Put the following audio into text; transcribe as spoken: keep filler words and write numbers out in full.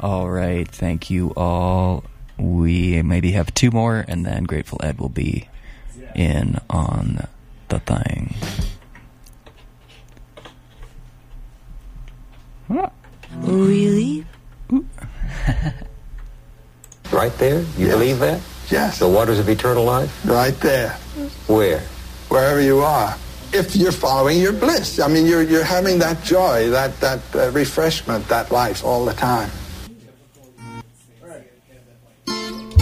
All right, thank you all. We maybe have two more, and then Grateful Ed will be in on the thing. Huh. Really? Right there? You Yes. believe that? Yes. The waters of eternal life? Right there. Where? Wherever you are. If you're following your bliss. I mean, you're, you're having that joy, that, that uh, refreshment, that life all the time.